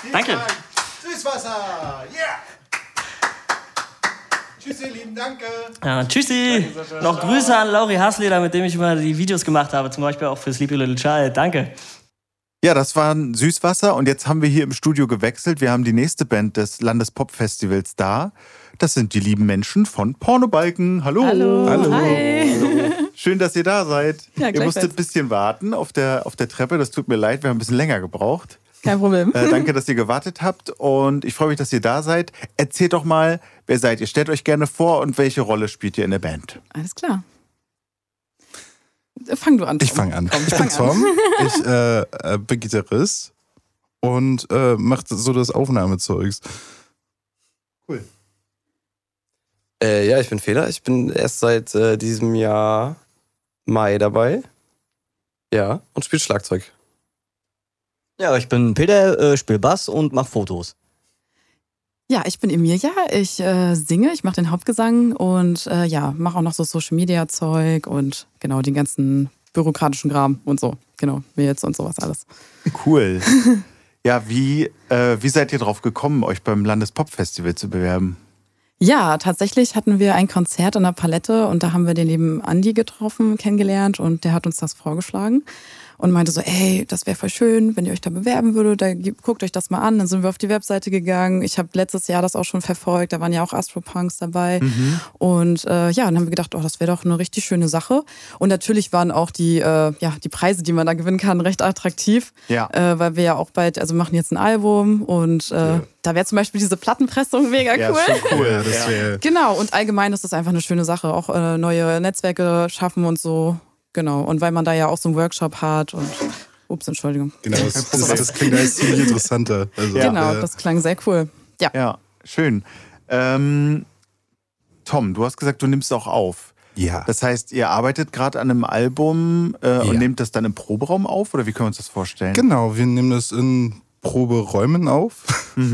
Danke. Süßwasser. Yeah. Tschüssi, lieben Danke. Ja, tschüssi. Danke, Noch Grüße an Lauri Hasleder, mit dem ich immer die Videos gemacht habe. Zum Beispiel auch für Sleepy Little Child. Danke. Ja, das war Süßwasser und jetzt haben wir hier im Studio gewechselt. Wir haben die nächste Band des Landespop-Festivals da. Das sind die lieben Menschen von Pornobalken. Hallo. Hallo. Hi. Hallo. Schön, dass ihr da seid. Ja, ihr musstet ein bisschen warten auf der Treppe. Das tut mir leid, wir haben ein bisschen länger gebraucht. Kein Problem. Danke, dass ihr gewartet habt und ich freue mich, dass ihr da seid. Erzählt doch mal, wer seid ihr? Stellt euch gerne vor und welche Rolle spielt ihr in der Band? Alles klar. Fang du an, Tom. Ich fange an. Ich bin Tom, ich bin Gitarrist und mache so das Aufnahmezeugs. Cool. Ja, ich bin Fehler. Ich bin erst seit diesem Jahr Mai dabei. Ja, und spiele Schlagzeug. Ja, ich bin Peter, spiele Bass und mache Fotos. Ja, ich bin Emilia. Ich singe, ich mache den Hauptgesang und mache auch noch so Social-Media-Zeug und genau den ganzen bürokratischen Kram und so. Genau, Mails und sowas alles. Cool. Ja, wie seid ihr drauf gekommen, euch beim Landespop-Festival zu bewerben? Ja, tatsächlich hatten wir ein Konzert in der Palette und da haben wir den lieben Andi kennengelernt und der hat uns das vorgeschlagen. Und meinte so, ey, das wäre voll schön, wenn ihr euch da bewerben würdet, guckt euch das mal an. Dann sind wir auf die Webseite gegangen. Ich habe letztes Jahr das auch schon verfolgt, da waren ja auch Astropunks dabei. Und dann haben wir gedacht, das wäre doch eine richtig schöne Sache. Und natürlich waren auch die Preise, die man da gewinnen kann, recht attraktiv. Ja. Weil wir ja auch bald, wir machen jetzt ein Album und da wäre zum Beispiel diese Plattenpressung mega cool. Ja, schon cool. Ja, das wäre... Genau, und allgemein ist das einfach eine schöne Sache. Auch neue Netzwerke schaffen und so. Genau, und weil man da ja auch so einen Workshop hat und... Ups, Entschuldigung. Genau, das klingt alles ziemlich interessanter. Also, genau, das klang sehr cool. Ja, schön. Tom, du hast gesagt, du nimmst auch auf. Ja. Das heißt, ihr arbeitet gerade an einem Album und nehmt das dann im Proberaum auf? Oder wie können wir uns das vorstellen? Genau, wir nehmen das in Proberäumen auf.